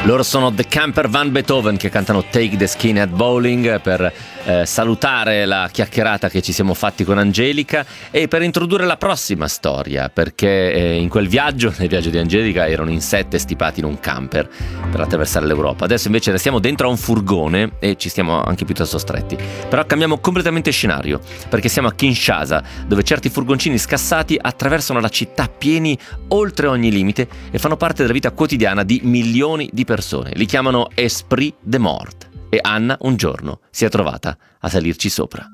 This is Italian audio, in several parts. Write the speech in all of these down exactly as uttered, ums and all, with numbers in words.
Loro sono The Camper Van Beethoven che cantano Take the Skinhead Bowling per eh, salutare la chiacchierata che ci siamo fatti con Angelica e per introdurre la prossima storia, perché eh, in quel viaggio, nel viaggio di Angelica, erano in sette stipati in un camper per attraversare l'Europa. Adesso invece restiamo dentro a un furgone e ci stiamo anche piuttosto stretti. Però cambiamo completamente scenario, perché siamo a Kinshasa, dove certi furgoncini scassati attraversano la città pieni oltre ogni limite e fanno parte della vita quotidiana di milioni di persone. Li chiamano Esprit de Mort e Anna un giorno si è trovata a salirci sopra.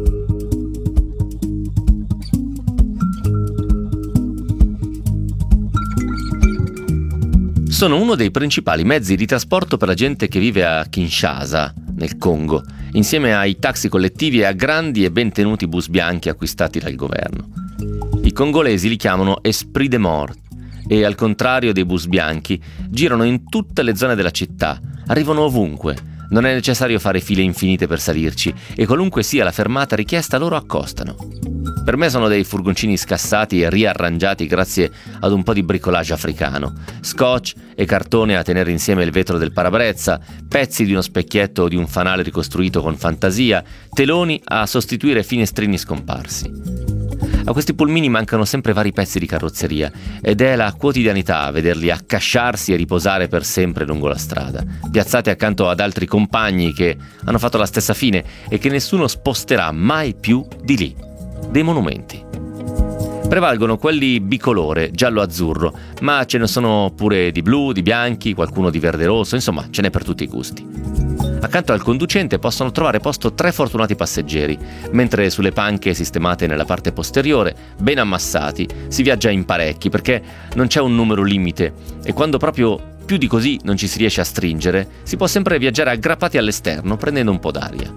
Sono uno dei principali mezzi di trasporto per la gente che vive a Kinshasa, nel Congo, insieme ai taxi collettivi e a grandi e ben tenuti bus bianchi acquistati dal governo. I congolesi li chiamano Esprit de Mort e, al contrario dei bus bianchi, girano in tutte le zone della città, arrivano ovunque. Non è necessario fare file infinite per salirci e qualunque sia la fermata richiesta loro accostano. Per me sono dei furgoncini scassati e riarrangiati grazie ad un po' di bricolage africano. Scotch e cartone a tenere insieme il vetro del parabrezza, pezzi di uno specchietto o di un fanale ricostruito con fantasia, teloni a sostituire finestrini scomparsi. A questi pulmini mancano sempre vari pezzi di carrozzeria ed è la quotidianità vederli accasciarsi e riposare per sempre lungo la strada, piazzati accanto ad altri compagni che hanno fatto la stessa fine e che nessuno sposterà mai più di lì. Dei monumenti. Prevalgono quelli bicolore, giallo-azzurro, ma ce ne sono pure di blu, di bianchi, qualcuno di verde-rosso, insomma ce n'è per tutti i gusti. Accanto al conducente possono trovare posto tre fortunati passeggeri, mentre sulle panche sistemate nella parte posteriore, ben ammassati, si viaggia in parecchi perché non c'è un numero limite e quando proprio più di così non ci si riesce a stringere, si può sempre viaggiare aggrappati all'esterno prendendo un po' d'aria.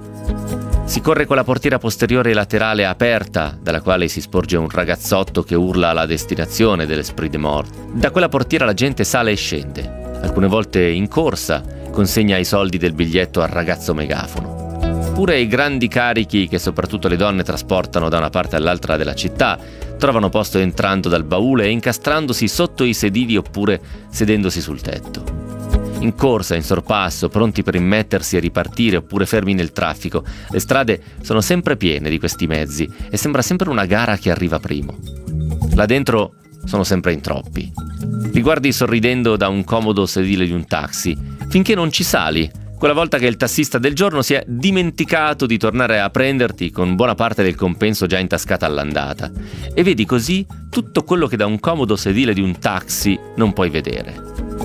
Si corre con la portiera posteriore laterale aperta, dalla quale si sporge un ragazzotto che urla la destinazione dell'Esprit de Mort. Da quella portiera la gente sale e scende, alcune volte in corsa, consegna i soldi del biglietto al ragazzo megafono. Pure i grandi carichi che soprattutto le donne trasportano da una parte all'altra della città trovano posto entrando dal baule e incastrandosi sotto i sedili oppure sedendosi sul tetto. In corsa, in sorpasso, pronti per immettersi e ripartire oppure fermi nel traffico, le strade sono sempre piene di questi mezzi e sembra sempre una gara che arriva primo. Là dentro sono sempre in troppi. Li guardi sorridendo da un comodo sedile di un taxi, finché non ci sali, quella volta che il tassista del giorno si è dimenticato di tornare a prenderti con buona parte del compenso già intascata all'andata, e vedi così tutto quello che da un comodo sedile di un taxi non puoi vedere.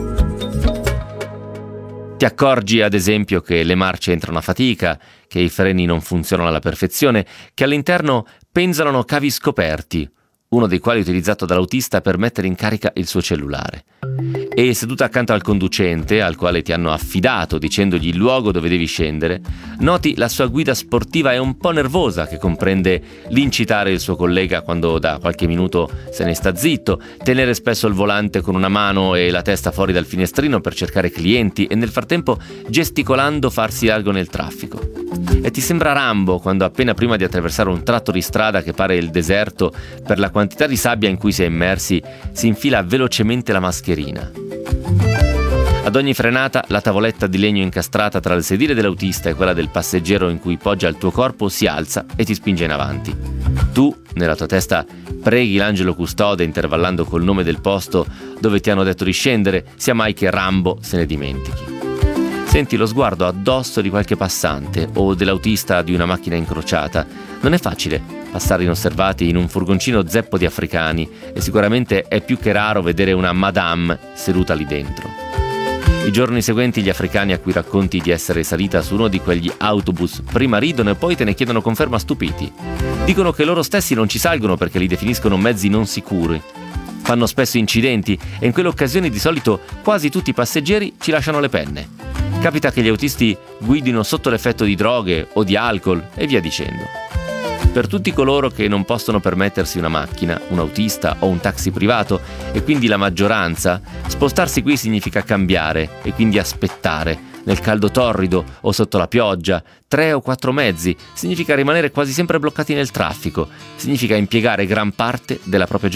Ti accorgi ad esempio che le marce entrano a fatica, che i freni non funzionano alla perfezione, che all'interno penzolano cavi scoperti, uno dei quali utilizzato dall'autista per mettere in carica il suo cellulare. E seduta accanto al conducente, al quale ti hanno affidato dicendogli il luogo dove devi scendere, noti la sua guida sportiva e un po' nervosa che comprende l'incitare il suo collega quando da qualche minuto se ne sta zitto, tenere spesso il volante con una mano e la testa fuori dal finestrino per cercare clienti e nel frattempo gesticolando farsi largo nel traffico. E ti sembra Rambo quando appena prima di attraversare un tratto di strada che pare il deserto per la quantità di sabbia in cui si è immersi si infila velocemente la mascherina. Ad ogni frenata la tavoletta di legno incastrata tra il sedile dell'autista e quella del passeggero in cui poggia il tuo corpo si alza e ti spinge in avanti. Tu, nella tua testa, preghi l'angelo custode intervallando col nome del posto dove ti hanno detto di scendere, sia mai che Rambo se ne dimentichi. Senti lo sguardo addosso di qualche passante o dell'autista di una macchina incrociata. Non è facile passare inosservati in un furgoncino zeppo di africani e sicuramente è più che raro vedere una madame seduta lì dentro. I giorni seguenti gli africani a cui racconti di essere salita su uno di quegli autobus prima ridono e poi te ne chiedono conferma stupiti. Dicono che loro stessi non ci salgono perché li definiscono mezzi non sicuri. Fanno spesso incidenti e in quelle occasioni di solito quasi tutti i passeggeri ci lasciano le penne. Capita che gli autisti guidino sotto l'effetto di droghe o di alcol e via dicendo. Per tutti coloro che non possono permettersi una macchina, un autista o un taxi privato, e quindi la maggioranza, spostarsi qui significa cambiare e quindi aspettare, nel caldo torrido o sotto la pioggia, tre o quattro mezzi, significa rimanere quasi sempre bloccati nel traffico, significa impiegare gran parte della propria